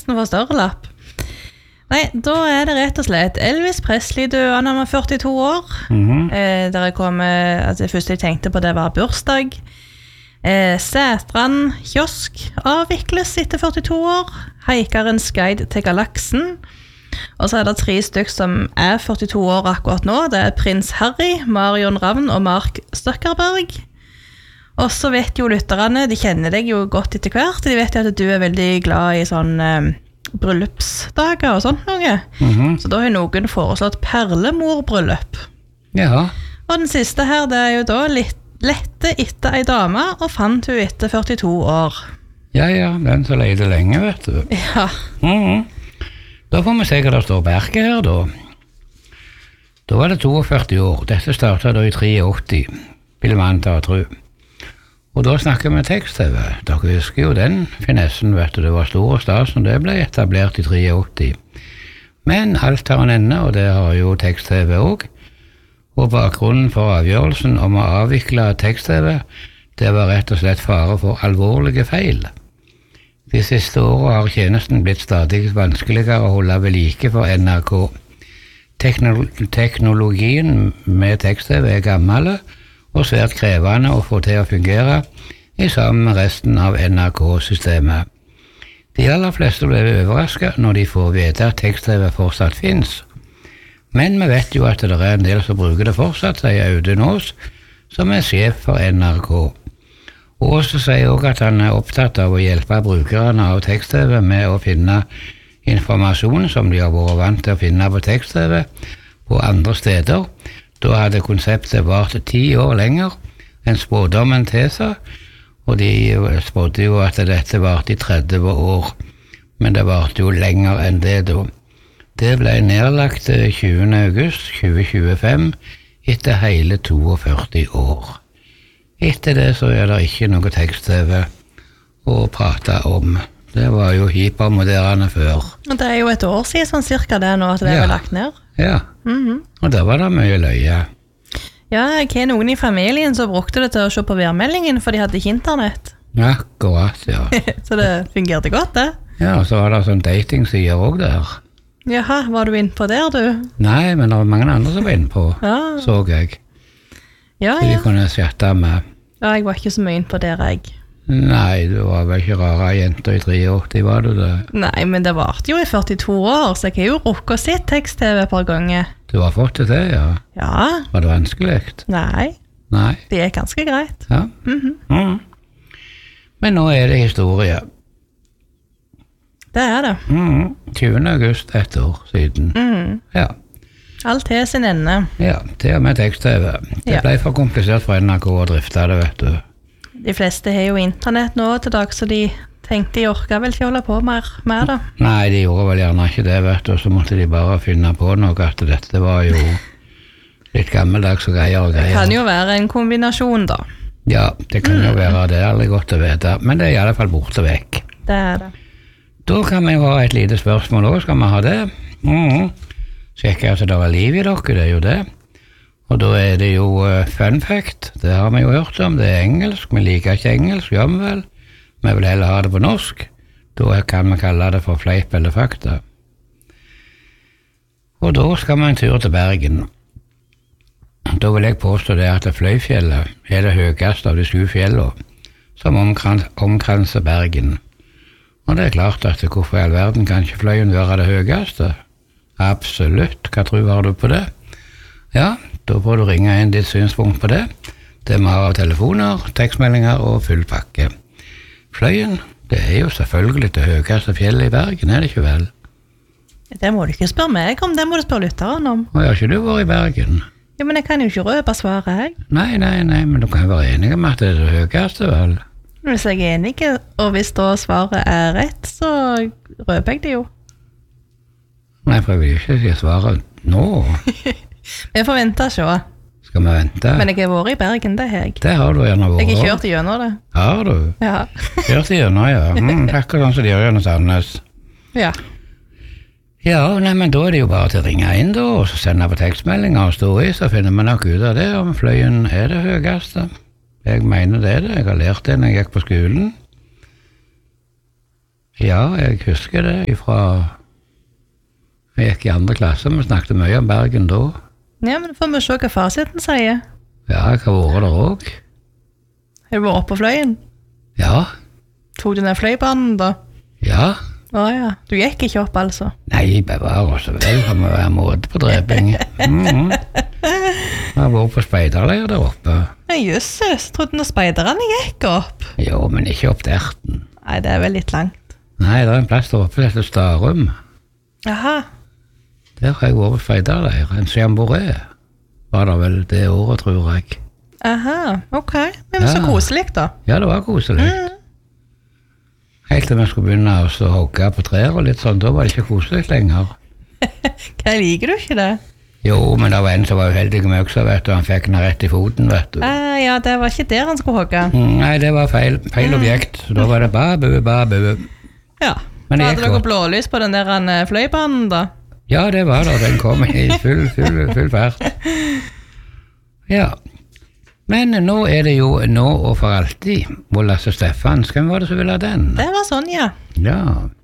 nesten for større lapp. Nei, da det rett og slett Elvis Presley døde, han var 42 år. Der det første jeg tenkte på, det var bursdag. Sætrand kiosk avvikles etter 42 år. Haikarens guide til galaksen. Og så det 3 stykk som 42 år akkurat nå. Det Prins Harry, Marion Ravn og Mark Zuckerberg. Og så vet jo lytterne, de kjenner deg jo godt etter hvert. De vet jo at du veldig glad i sånn bryllupsdager og sånt noe. Så da har noen foreslått perlemorbryllup. Ja. Og den siste her, det jo da lette etter ei dame, og fant hun etter 42 år. Ja, den så leide lenge, vet du. Ja. Da får vi se hva det står på erket her, da. Da var det 42 år. Dette startet da i 83, vil man ta og tro. Og da snakker vi tekst-TV. Dere husker jo den finessen, vet du. Det var stor og stas når det ble etablert i 83. Men alt har en ende, og det har jo tekst-TV også. Og bakgrunnen for avgjørelsen om å avvikle tekst-TV, det var rett og slett fare for alvorlige feil. De siste årene har tjenesten blitt stadig vanskeligere å holde ved like for NRK. Teknologien med tekst-TV gammel og svært krevende å få til å fungere i sammen med resten av NRK-systemet. De aller fleste ble overrasket når de får vite at tekst-TV fortsatt finnes. Men vi vet jo at det en del som bruker det fortsatt, sier Audun Aas, som sjef for NRK. Aas sier også at han opptatt av å hjelpe brukerne av tekst-TV med å finne informasjon som de har vært vant til å finne på tekst-TV på andre steder. Da hadde konseptet vart 10 år lenger enn spådommen tilsa, og de spådde jo at dette vart i 30 år, men det vart jo lenger enn det da. Det ble nedlagt 20. august 2025 etter hele 42 år. Etter det så det ikke noe tekst-TV å prate om. Det var jo hypermoderne før. Og det jo et år siden sånn cirka det nå at det var lagt ned. Ja, og da var det mye løye. Ja, jeg har noen i familien som brukte det til å se på værmeldingen, for de hadde ikke internett. Akkurat, ja. Så det fungerte godt, det. Ja, og så var det sånn dating-sider også der. Jaha, var du inne på der, du? Nei, men det var mange andre som var inne på, så jeg. Ja. De kunne chatte med. Ja, jeg var ikke så mye inne på der, jeg. Nei, du var vel ikke rare jenter i 83, var du det? Nei, men det varte jo i 42 år, så jeg har jo rukket å se tekst-TV et par ganger. Du har fått det til, ja? Ja. Var det vanskelig? Nei. Det ganske greit. Ja. Men nå det historie. Det det. 20. august et år siden. Ja. Alt til sin ende. Ja, til og med tekst-TV. Det ble for komplisert for NRK å drifte det, vet du. De fleste har jo internett nå til dag, så de tenkte de orket vel ikke holde på mer da. Nei, de gjorde vel gjerne ikke det, vet du, så måtte de bare finne på noe, at dette var jo litt gammeldags og greier. Det kan jo være en kombinasjon da. Ja, det kan jo være det, aldri godt å vite, men det i alle fall borte vekk. Det det. Da kan vi jo ha et lite spørsmål også, skal vi ha det? Sjekke at det liv i dere, det jo det. Og da det jo fun fact, det har vi jo hørt om, det engelsk, vi liker ikke engelsk, gjør vi vel? Vi vil heller ha det på norsk, da kan vi kalle det for fleip eller fakta. Og da skal vi en tur til Bergen. Da vil jeg påstå det at Fløyfjellet det høyeste av de 7 fjellene som omkranser Bergen. Og det klart at hvorfor i all verden kan ikke Fløyen være det høyeste? Absolutt, hva tror har du på det? Ja, da får du ringe inn ditt synspunkt på det. Det vi har av telefoner, tekstmeldinger og full pakke. Fløyen, det jo selvfølgelig det høyeste fjellet i Bergen, det ikke vel? Det må du ikke spørre meg om, det må du spørre lytteren om. Og har ikke du vært i Bergen? Jo, men jeg kan jo ikke røpe svaret, jeg. Nei, men du kan jo være enig om at det det høyeste, vel? Hvis jeg enig, og hvis da svaret rett, så røper jeg det jo. Nei, for jeg vil ikke si svaret nå. Vi får vente og se. Skal vi vente? Men jeg har vært i Bergen, det har jeg. Det har du gjerne vært. Jeg har kjørt gjennom det. Har du? Ja. Kjørt gjennom, ja. Akkurat sånn som de gjør gjennom Sandnes. Ja. Ja, nei, men da det jo bare til å ringe inn da, og så sende på tekstmeldinger og stå i, så finner vi nok ut av det, om Fløyen det høyeste. Jeg mener det, jeg har lært det når jeg gikk på skolen. Ja, jeg husker det fra jeg gikk i andre klasse, vi snakket mye om Bergen da. Ja, men får vi se hva fasiten sier. Ja, jeg har vært der også. Har du vært oppe på fløyen? Ja, Tok du ned fløibanen da? ja. Ja, du gikk ikke opp altså? Nei, bevare oss vel, for vi være måte på dreping. Jeg har vært på speiderleir der oppe. Nei, jøsses, trodde når speiderne gikk opp. Jo, men ikke opp til Erten. Nei, det er vel litt langt. Nei, det er en plass der oppe som heter Starum. Jaha, Der har jeg vært på speiderleir. En jamboree var det vel det året, tror jeg. aha, ok. Men så Ja. koselig da. Ja, det var koselig. Helt til vi skulle begynne å hogge på trær og litt sånn, da var det ikke koselig lenger. Hva liker du ikke det? Jo, men det var en som var uheldig med øksa, vet du, han fikk den rett i foten, vet du. Ja, det var ikke der han skulle hogge. Nei, det var feil objekt, så da var det babu. Ja. Men det Hadde gikk dere godt. blålys på den der fløibanen da? Ja, det var det, den kom i full fart. Ja, men nå er det jo nå og for alltid, hvor Lasse Steffans, hvem var det som ville ha den? Det var sånn, ja. Ja,